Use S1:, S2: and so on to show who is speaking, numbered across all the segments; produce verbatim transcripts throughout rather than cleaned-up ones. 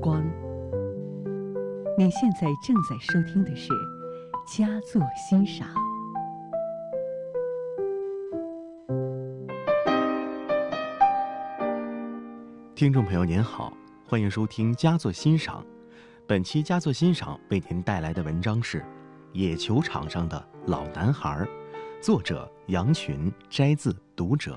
S1: 光。您现在正在收听的是佳作欣赏。
S2: 听众朋友您好，欢迎收听佳作欣赏。本期佳作欣赏为您带来的文章是《野球场上的老男孩》，作者杨群，摘自《读者》。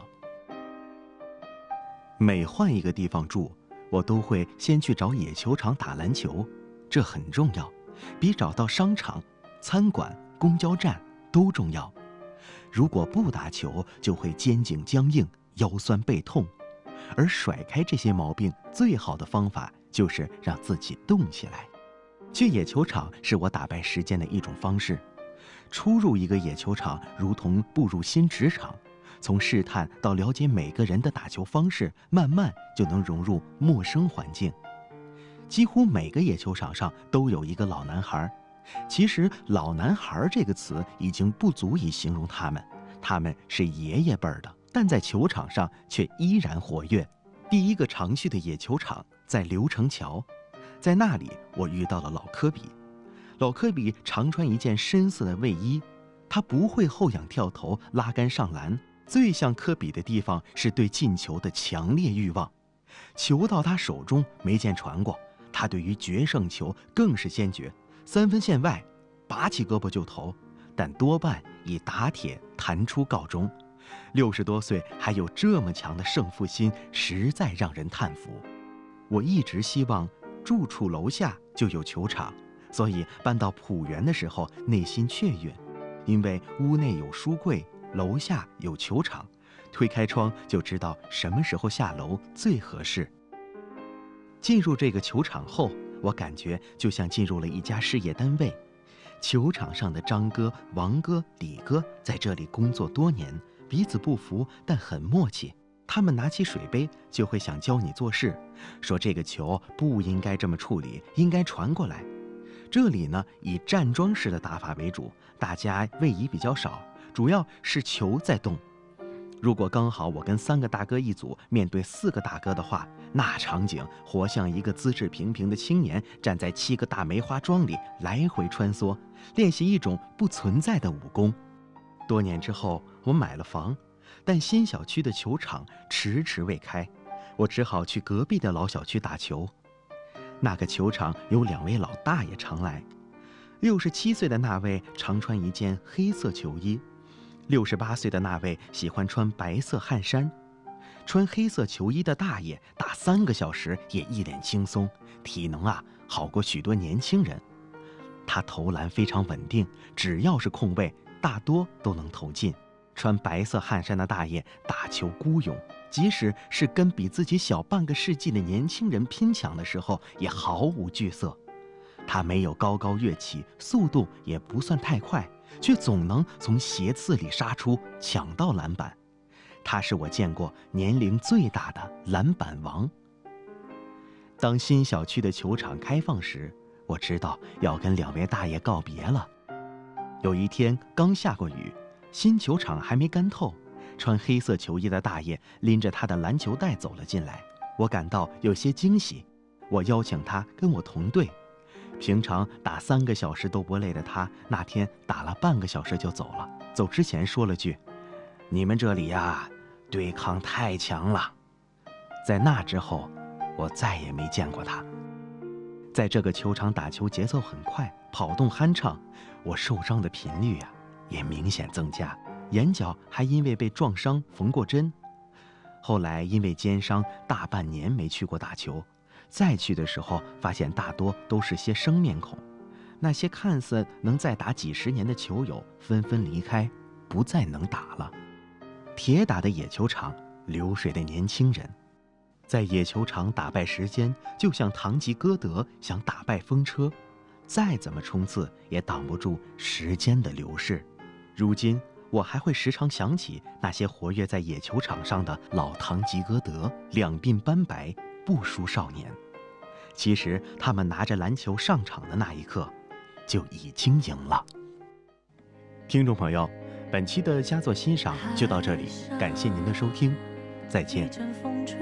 S2: 每换一个地方住，我都会先去找野球场打篮球，这很重要，比找到商场、餐馆、公交站都重要。如果不打球，就会肩颈僵硬、腰酸背痛。而甩开这些毛病最好的方法就是让自己动起来。去野球场是我打败时间的一种方式。初入一个野球场如同步入新职场，从试探到了解每个人的打球方式，慢慢就能融入陌生环境。几乎每个野球场上都有一个老男孩，其实老男孩这个词已经不足以形容他们，他们是爷爷辈儿的，但在球场上却依然活跃。第一个常去的野球场在刘城桥，在那里我遇到了老科比。老科比常穿一件深色的卫衣，他不会后仰跳投、拉杆上篮，最像科比的地方是对进球的强烈欲望。球到他手中没见传过，他对于决胜球更是坚决，三分线外拔起胳膊就投，但多半以打铁弹出告终。六十多岁还有这么强的胜负心，实在让人叹服。我一直希望住处楼下就有球场，所以搬到浦园的时候内心雀跃，因为屋内有书柜，楼下有球场，推开窗就知道什么时候下楼最合适。进入这个球场后，我感觉就像进入了一家事业单位。球场上的张哥、王哥、李哥在这里工作多年，彼此不服，但很默契。他们拿起水杯就会想教你做事，说这个球不应该这么处理，应该传过来。这里呢，以站桩式的打法为主，大家位移比较少，主要是球在动。如果刚好我跟三个大哥一组，面对四个大哥的话，那场景活像一个资质平平的青年站在七个大梅花桩里来回穿梭，练习一种不存在的武功。多年之后，我买了房，但新小区的球场迟迟未开，我只好去隔壁的老小区打球。那个球场有两位老大爷常来，六十七岁的那位常穿一件黑色球衣，六十八岁的那位喜欢穿白色汗衫。穿黑色球衣的大爷打三个小时也一脸轻松，体能啊好过许多年轻人。他投篮非常稳定，只要是空位大多都能投进。穿白色汗衫的大爷打球孤勇，即使是跟比自己小半个世纪的年轻人拼抢的时候也毫无惧色。他没有高高跃起，速度也不算太快，却总能从斜刺里杀出，抢到篮板。他是我见过年龄最大的篮板王。当新小区的球场开放时，我知道要跟两位大爷告别了。有一天刚下过雨，新球场还没干透，穿黑色球衣的大爷拎着他的篮球袋走了进来，我感到有些惊喜。我邀请他跟我同队，平常打三个小时都不累的他，那天打了半个小时就走了。走之前说了句：“你们这里呀，对抗太强了。”在那之后，我再也没见过他。在这个球场打球节奏很快，跑动酣畅，我受伤的频率啊也明显增加，眼角还因为被撞伤缝过针。后来因为肩伤，大半年没去过打球，再去的时候发现大多都是些生面孔，那些看似能再打几十年的球友纷纷离开，不再能打了。铁打的野球场，流水的年轻人，在野球场打败时间，就像堂吉诃德想打败风车，再怎么冲刺也挡不住时间的流逝。如今我还会时常想起那些活跃在野球场上的老堂吉诃德，两鬓斑白，不输少年。其实他们拿着篮球上场的那一刻，就已经赢了。听众朋友，本期的佳作欣赏就到这里，感谢您的收听，再见。